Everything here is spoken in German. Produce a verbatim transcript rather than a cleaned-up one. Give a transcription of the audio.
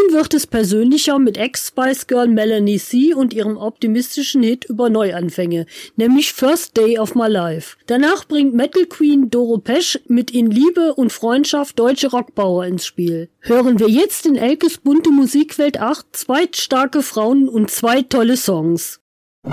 wird es persönlicher mit Ex-Spice Girl Melanie C. und ihrem optimistischen Hit über Neuanfänge, nämlich First Day of My Life. Danach bringt Metal Queen Doro Pesch mit In Liebe und Freundschaft deutsche Rockpower ins Spiel. Hören wir jetzt in Elkes bunte Musikwelt acht, zwei starke Frauen und zwei tolle Songs.